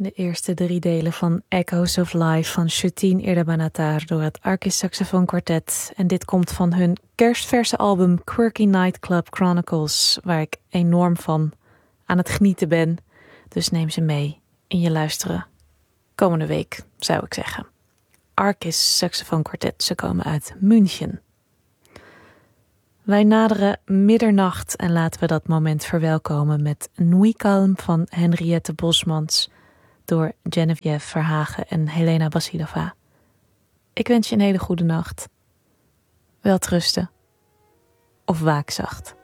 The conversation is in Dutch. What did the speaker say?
De eerste 3 delen van Echoes of Life van Shutin Irbanatar door het Arcis Saxophone Quartet. En dit komt van hun kerstverse album Quirky Nightclub Chronicles, waar ik enorm van aan het genieten ben. Dus neem ze mee in je luisteren. Komende week, zou ik zeggen. Arcis Saxophone Quartet, ze komen uit München. Wij naderen middernacht en laten we dat moment verwelkomen met Nuit Calme van Henriette Bosmans door Geneviève Verhagen en Helena Basilova. Ik wens je een hele goede nacht. Welterusten of waak zacht.